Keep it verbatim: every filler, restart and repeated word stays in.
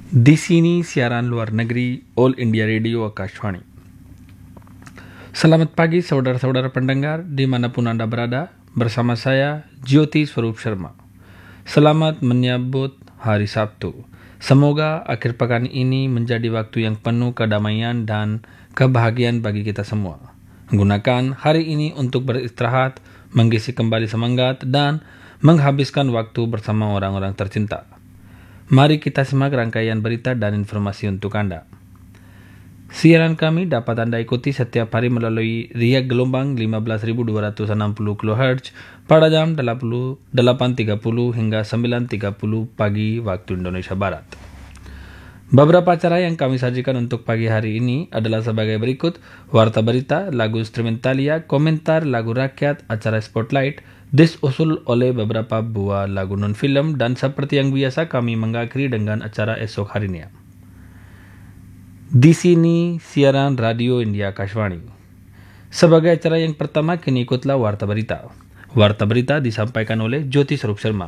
Di sini siaran luar negeri All India Radio Akashvani. Selamat pagi saudara-saudara pendengar dimanapun Anda berada, bersama saya Jyoti Swarup Sharma. Selamat menyambut hari Sabtu. Semoga akhir pekan ini menjadi waktu yang penuh kedamaian dan kebahagiaan bagi kita semua. Gunakan hari ini untuk beristirahat, mengisi kembali semangat, dan menghabiskan waktu bersama orang-orang tercinta. Mari kita simak rangkaian berita dan informasi untuk Anda. Siaran kami dapat Anda ikuti setiap hari melalui riak gelombang lima belas ribu dua ratus enam puluh kilohertz pada jam delapan tiga puluh hingga sembilan tiga puluh pagi waktu Indonesia Barat. Beberapa acara yang kami sajikan untuk pagi hari ini adalah sebagai berikut: warta berita, lagu instrumentalia, komentar lagu rakyat, acara Spotlight, disusul oleh beberapa buah lagu non-film, dan seperti yang biasa kami mengakhiri dengan acara esok harinya. Di sini siaran Radio India Akashvani. Sebagai acara yang pertama, kini ikutlah warta berita. Warta berita disampaikan oleh Jyoti Swarup Sharma.